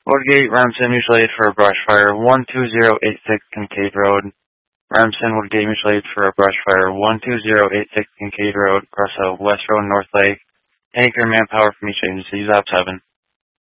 Woodgate, Remsen, mutual aid for a brush fire, 12086 Kincaid Road. Remsen, Woodgate, mutual aid for a brush fire, 12086 Kincaid Road, across West Road, North Lake. Anchor manpower from each agency, use op 7.